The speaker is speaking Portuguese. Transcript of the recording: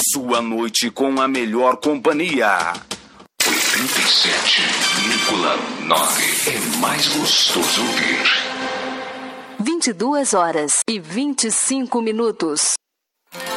sua noite com a melhor companhia. 87,9 é mais gostoso ouvir. 22h25.